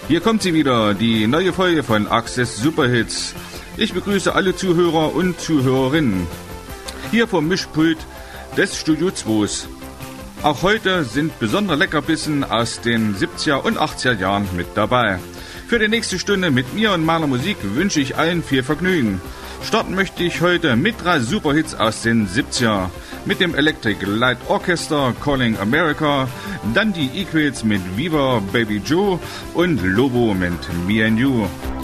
Hier kommt sie wieder, die neue Folge von Access Superhits. Ich begrüße alle Zuhörer und Zuhörerinnen. Hier vom Mischpult des Studio 2. Auch heute sind besondere Leckerbissen aus den 70er und 80er Jahren mit dabei. Für die nächste Stunde mit mir und meiner Musik wünsche ich allen viel Vergnügen. Starten möchte ich heute mit 3 Superhits aus den 70er. Mit dem Electric Light Orchestra Calling America, dann die Equals mit Viva Baby Joe und Lobo mit Me and You.